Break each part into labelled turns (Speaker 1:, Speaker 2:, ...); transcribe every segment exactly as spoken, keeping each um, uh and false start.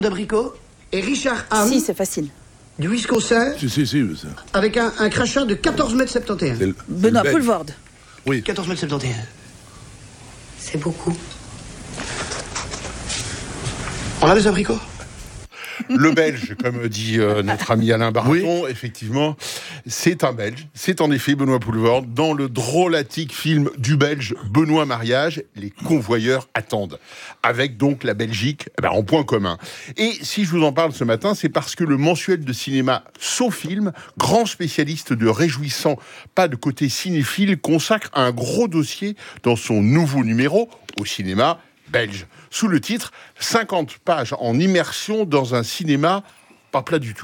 Speaker 1: D'abricot et Richard Ham.
Speaker 2: Si, c'est facile.
Speaker 1: Du Wisconsin.
Speaker 3: Si, si, si. Ça.
Speaker 1: Avec un, un crachat de quatorze mètres soixante-onze.
Speaker 3: C'est le-
Speaker 2: Benoît
Speaker 3: c'est le
Speaker 2: Poulvord.
Speaker 3: Oui.
Speaker 1: quatorze mètres soixante-onze. C'est beaucoup. On a des abricots?
Speaker 4: Le Belge, comme dit euh, notre ami Alain Baraton, effectivement, c'est un Belge. C'est en effet Benoît Poulvord dans le drôlatique film du Belge Benoît Mariage, Les convoyeurs attendent, avec donc la Belgique eh ben, en point commun. Et si je vous en parle ce matin, c'est parce que le mensuel de cinéma SoFilm, grand spécialiste de réjouissants pas de côté cinéphile, consacre un gros dossier dans son nouveau numéro au cinéma belge, sous le titre « cinquante pages en immersion dans un cinéma pas plat du tout ».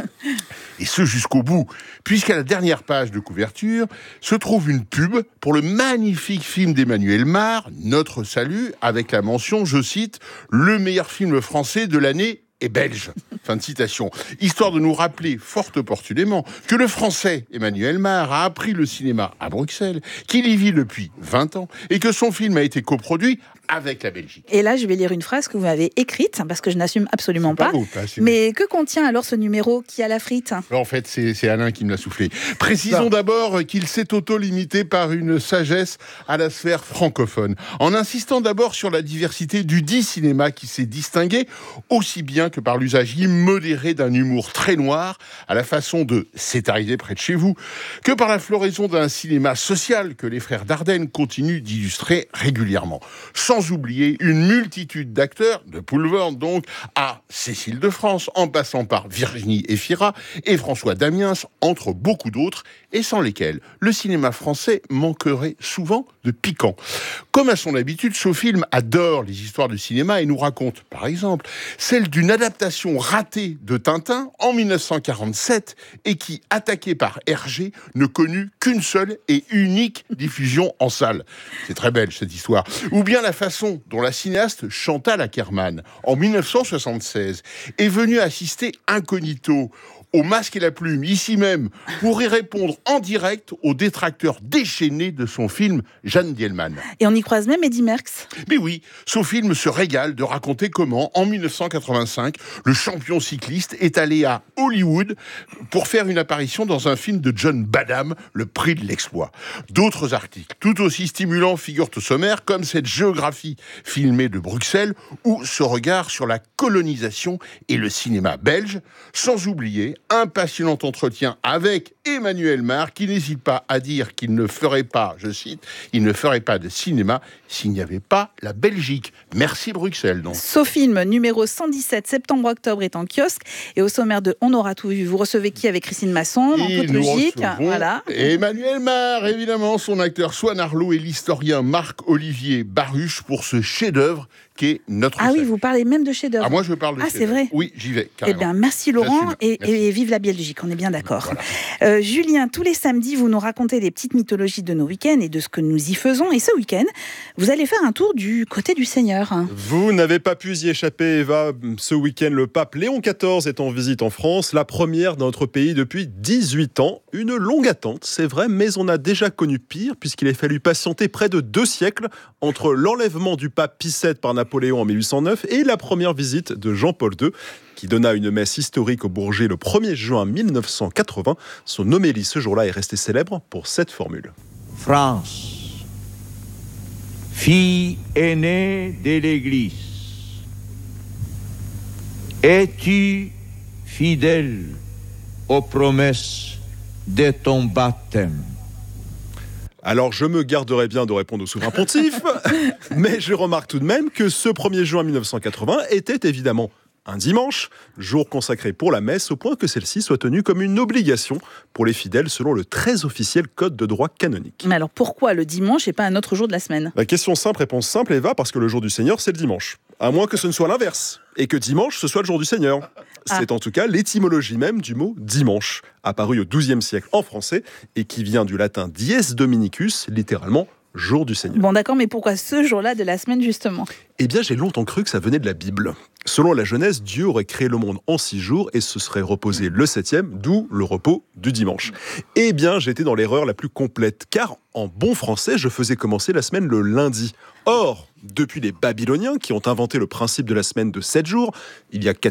Speaker 4: Et ce jusqu'au bout, puisqu'à la dernière page de couverture se trouve une pub pour le magnifique film d'Emmanuel Mar, Notre Salut, avec la mention, je cite, « le meilleur film français de l'année est belge ». Fin de citation. Histoire de nous rappeler fort opportunément que le français Emmanuel Mar a appris le cinéma à Bruxelles, qu'il y vit depuis vingt ans et que son film a été coproduit avec la Belgique.
Speaker 2: Et là, je vais lire une phrase que vous m'avez écrite, parce que je n'assume absolument
Speaker 4: C'est pas
Speaker 2: pas.
Speaker 4: beau, ça, c'est
Speaker 2: Mais que contient alors ce numéro qui a la frite ?
Speaker 4: En fait, c'est, c'est Alain qui me l'a soufflé. Précisons d'abord qu'il s'est auto-limité par une sagesse à la sphère francophone, en insistant d'abord sur la diversité du dit cinéma qui s'est distingué, aussi bien que par l'usage immodéré d'un humour très noir, à la façon de « C'est arrivé près de chez vous », que par la floraison d'un cinéma social que les frères Dardenne continuent d'illustrer régulièrement. Sans oublier une multitude d'acteurs, de Poulvord donc, à Cécile de France, en passant par Virginie Efira et François Damiens, entre beaucoup d'autres, et sans lesquels le cinéma français manquerait souvent de piquant. Comme à son habitude, SoFilm adore les histoires de cinéma et nous raconte, par exemple, celle d'une adaptation ratée de Tintin en dix-neuf cent quarante-sept et qui, attaquée par Hergé, ne connut qu'une seule et unique diffusion en salle. C'est très belge cette histoire. Ou bien la façon dont la cinéaste Chantal Akerman, en dix-neuf cent soixante-seize, est venue assister incognito au Masque et la Plume, ici même, pour y répondre en direct aux détracteurs déchaînés de son film Jeanne Dielman.
Speaker 2: Et on y croise même Eddy Merckx.
Speaker 4: Mais oui, SoFilm se régale de raconter comment, en dix-neuf cent quatre-vingt-cinq, le champion cycliste est allé à Hollywood pour faire une apparition dans un film de John Badham, Le Prix de l'Exploit. D'autres articles, tout aussi stimulants, figurent au sommaire, comme cette géographie filmée de Bruxelles, ou ce regard sur la colonisation et le cinéma belge, sans oublier un passionnant entretien avec Emmanuel Mar, qui n'hésite pas à dire qu'il ne ferait pas, je cite, il ne ferait pas de cinéma s'il n'y avait pas la Belgique. Merci Bruxelles, donc.
Speaker 2: SoFilm numéro cent dix-sept, septembre-octobre, est en kiosque. Et au sommaire de On aura tout vu, vous recevez qui avec Christine Masson, en toute logique. Voilà.
Speaker 4: Emmanuel Mar, évidemment, son acteur Swan Arlo et l'historien Marc-Olivier Baruch pour ce chef-d'œuvre qu'est Notre
Speaker 2: Ah
Speaker 4: Salut.
Speaker 2: oui, vous parlez même de chef-d'œuvre.
Speaker 4: Ah, moi, je parle de
Speaker 2: Ah,
Speaker 4: chef-d'œuvre.
Speaker 2: c'est vrai.
Speaker 4: Oui, j'y vais,
Speaker 2: Eh
Speaker 4: carrément.
Speaker 2: bien, merci Laurent
Speaker 4: J'assume.
Speaker 2: et,
Speaker 4: Merci.
Speaker 2: et vive la Belgique, on est bien d'accord.
Speaker 4: Voilà.
Speaker 2: Euh, Julien, tous les samedis, vous nous racontez les petites mythologies de nos week-ends et de ce que nous y faisons. Et ce week-end, vous allez faire un tour du côté du Seigneur.
Speaker 5: Vous n'avez pas pu y échapper, Eva. Ce week-end, le pape Léon quatorze est en visite en France, la première dans notre pays depuis dix-huit ans. Une longue attente, c'est vrai, mais on a déjà connu pire, puisqu'il a fallu patienter près de deux siècles entre l'enlèvement du pape Pie sept par Napoléon en mille huit cent neuf et la première visite de Jean-Paul deux, qui donna une messe historique au Bourget le premier juin mille neuf cent quatre-vingts. Son homélie ce jour-là est restée célèbre pour cette formule.
Speaker 6: France, fille aînée de l'Église, es-tu fidèle aux promesses de ton baptême?
Speaker 5: Alors, je me garderai bien de répondre au souverain pontife, mais je remarque tout de même que ce premier juin mille neuf cent quatre-vingts était évidemment un dimanche, jour consacré pour la messe, au point que celle-ci soit tenue comme une obligation pour les fidèles selon le très officiel code de droit canonique.
Speaker 2: Mais alors pourquoi le dimanche et pas un autre jour de la semaine ?
Speaker 5: La question simple, réponse simple, Eva, parce que le jour du Seigneur, c'est le dimanche. À moins que ce ne soit l'inverse, et que dimanche, ce soit le jour du Seigneur.
Speaker 2: Ah.
Speaker 5: C'est en tout cas l'étymologie même du mot dimanche, apparu au douzième siècle en français, et qui vient du latin dies dominicus, littéralement jour du Seigneur.
Speaker 2: Bon d'accord, mais pourquoi ce jour-là de la semaine justement ?
Speaker 5: Eh bien, j'ai longtemps cru que ça venait de la Bible. Selon la Genèse, Dieu aurait créé le monde en six jours et se serait reposé le septième, d'où le repos du dimanche. Eh bien, j'étais dans l'erreur la plus complète, car en bon français, je faisais commencer la semaine le lundi. Or, depuis les Babyloniens qui ont inventé le principe de la semaine de sept jours, il y a